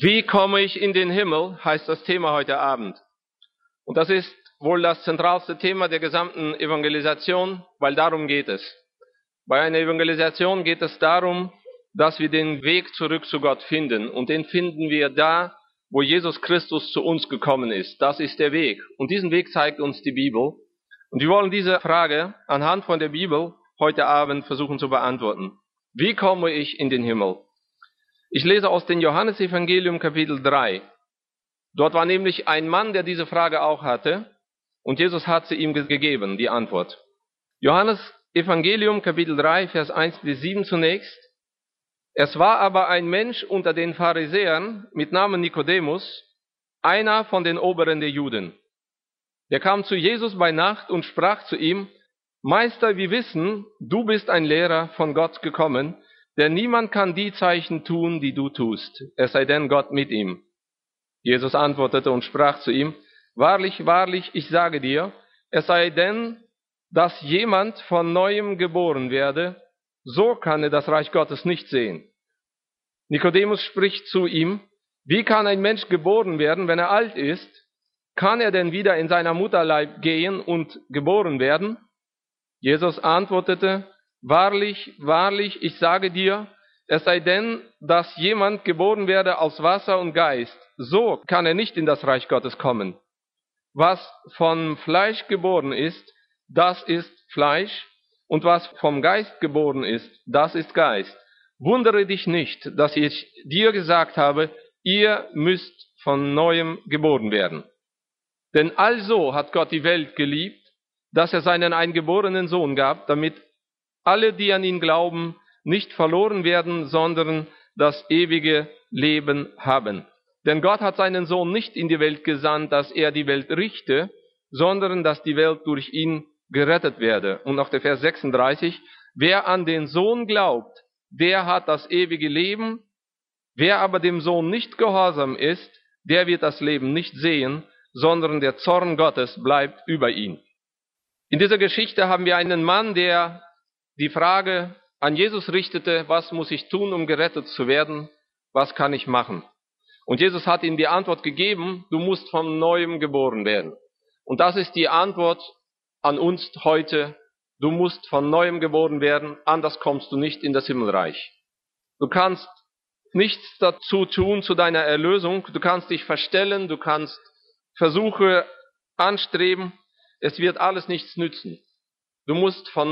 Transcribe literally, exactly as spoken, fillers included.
Wie komme ich in den Himmel, heißt das Thema heute Abend. Und das ist wohl das zentralste Thema der gesamten Evangelisation, weil darum geht es. Bei einer Evangelisation geht es darum, dass wir den Weg zurück zu Gott finden. Und den finden wir da, wo Jesus Christus zu uns gekommen ist. Das ist der Weg. Und diesen Weg zeigt uns die Bibel. Und wir wollen diese Frage anhand von der Bibel heute Abend versuchen zu beantworten. Wie komme ich in den Himmel? Ich lese aus dem Johannesevangelium Kapitel drei. Dort war nämlich ein Mann, der diese Frage auch hatte. Und Jesus hat sie ihm gegeben, die Antwort. Johannes Evangelium Kapitel drei, Vers eins bis sieben zunächst. Es war aber ein Mensch unter den Pharisäern mit Namen Nikodemus, einer von den Oberen der Juden. Der kam zu Jesus bei Nacht und sprach zu ihm: Meister, wir wissen, du bist ein Lehrer von Gott gekommen, denn niemand kann die Zeichen tun, die du tust, es sei denn Gott mit ihm. Jesus antwortete und sprach zu ihm: Wahrlich, wahrlich, ich sage dir, es sei denn, dass jemand von Neuem geboren werde, so kann er das Reich Gottes nicht sehen. Nikodemus spricht zu ihm: Wie kann ein Mensch geboren werden, wenn er alt ist? Kann er denn wieder in seiner Mutterleib gehen und geboren werden? Jesus antwortete: Wahrlich, wahrlich, ich sage dir, es sei denn, dass jemand geboren werde aus Wasser und Geist, so kann er nicht in das Reich Gottes kommen. Was vom Fleisch geboren ist, das ist Fleisch, und was vom Geist geboren ist, das ist Geist. Wundere dich nicht, dass ich dir gesagt habe, ihr müsst von Neuem geboren werden. Denn also hat Gott die Welt geliebt, dass er seinen eingeborenen Sohn gab, damit alle, die an ihn glauben, nicht verloren werden, sondern das ewige Leben haben. Denn Gott hat seinen Sohn nicht in die Welt gesandt, dass er die Welt richte, sondern dass die Welt durch ihn gerettet werde. Und noch der Vers sechsunddreißig, wer an den Sohn glaubt, der hat das ewige Leben. Wer aber dem Sohn nicht gehorsam ist, der wird das Leben nicht sehen, sondern der Zorn Gottes bleibt über ihn. In dieser Geschichte haben wir einen Mann, der die Frage an Jesus richtete: Was muss ich tun, um gerettet zu werden? Was kann ich machen? Und Jesus hat ihm die Antwort gegeben: Du musst von Neuem geboren werden. Und das ist die Antwort an uns heute: Du musst von Neuem geboren werden, anders kommst du nicht in das Himmelreich. Du kannst nichts dazu tun zu deiner Erlösung, du kannst dich verstellen, du kannst Versuche anstreben, es wird alles nichts nützen. Du musst von